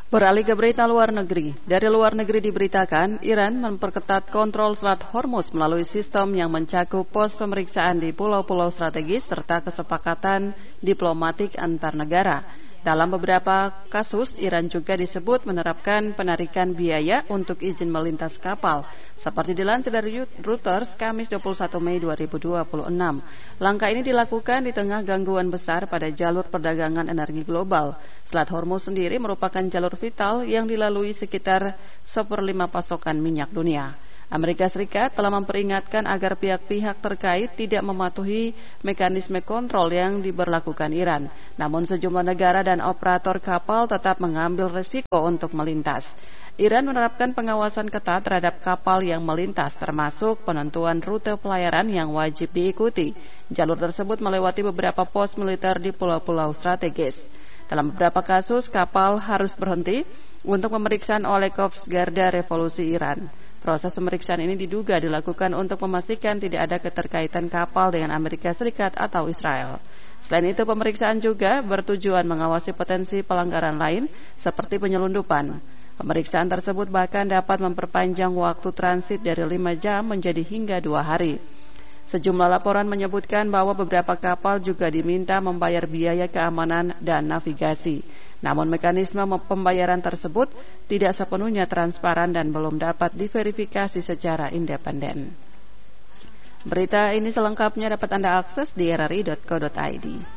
Beralih ke berita luar negeri. Dari luar negeri diberitakan, Iran memperketat kontrol Selat Hormuz melalui sistem yang mencakup pos pemeriksaan di pulau-pulau strategis serta kesepakatan diplomatik antar negara. Dalam beberapa kasus, Iran juga disebut menerapkan penarikan biaya untuk izin melintas kapal, seperti dilansir dari Reuters Kamis 21 Mei 2026. Langkah ini dilakukan di tengah gangguan besar pada jalur perdagangan energi global. Selat Hormuz sendiri merupakan jalur vital yang dilalui sekitar 1/5 pasokan minyak dunia. Amerika Serikat telah memperingatkan agar pihak-pihak terkait tidak mematuhi mekanisme kontrol yang diberlakukan Iran. Namun sejumlah negara dan operator kapal tetap mengambil resiko untuk melintas. Iran menerapkan pengawasan ketat terhadap kapal yang melintas, termasuk penentuan rute pelayaran yang wajib diikuti. Jalur tersebut melewati beberapa pos militer di pulau-pulau strategis. Dalam beberapa kasus, kapal harus berhenti untuk pemeriksaan oleh Korps Garda Revolusi Iran. Proses pemeriksaan ini diduga dilakukan untuk memastikan tidak ada keterkaitan kapal dengan Amerika Serikat atau Israel. Selain itu, pemeriksaan juga bertujuan mengawasi potensi pelanggaran lain seperti penyelundupan. Pemeriksaan tersebut bahkan dapat memperpanjang waktu transit dari 5 jam menjadi hingga 2 hari. Sejumlah laporan menyebutkan bahwa beberapa kapal juga diminta membayar biaya keamanan dan navigasi. Namun mekanisme pembayaran tersebut tidak sepenuhnya transparan dan belum dapat diverifikasi secara independen. Berita ini selengkapnya dapat Anda akses di rri.co.id.